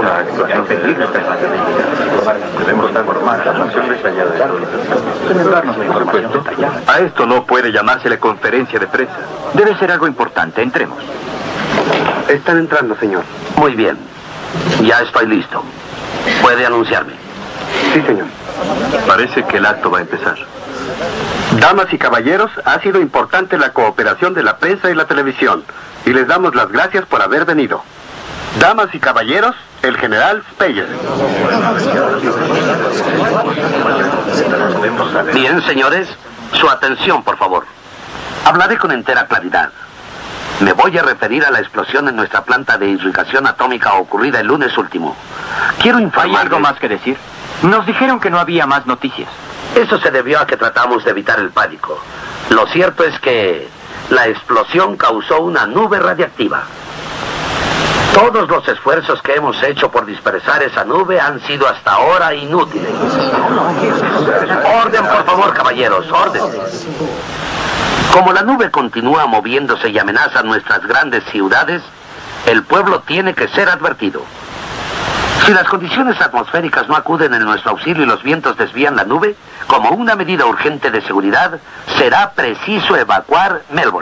una actuación debemos informar la función detallada de darnos la información detallada. A esto no puede llamársele conferencia de prensa. Debe ser algo importante. Entremos. Están entrando, señor. Muy bien. Ya estoy listo. ¿Puede anunciarme? Sí, señor. Parece que el acto va a empezar. Damas y caballeros, ha sido importante la cooperación de la prensa y la televisión, y les damos las gracias por haber venido. Damas y caballeros, el general Speyer. Bien, señores, su atención, por favor. Hablaré con entera claridad. Me voy a referir a la explosión en nuestra planta de irrigación atómica ocurrida el lunes último. Quiero informar. ¿Hay algo más que decir? Nos dijeron que no había más noticias. Eso se debió a que tratamos de evitar el pánico. Lo cierto es que la explosión causó una nube radiactiva. Todos los esfuerzos que hemos hecho por dispersar esa nube han sido hasta ahora inútiles. Orden, por favor, caballeros, orden. Como la nube continúa moviéndose y amenaza nuestras grandes ciudades, el pueblo tiene que ser advertido. Si las condiciones atmosféricas no acuden en nuestro auxilio y los vientos desvían la nube, como una medida urgente de seguridad, será preciso evacuar Melbourne.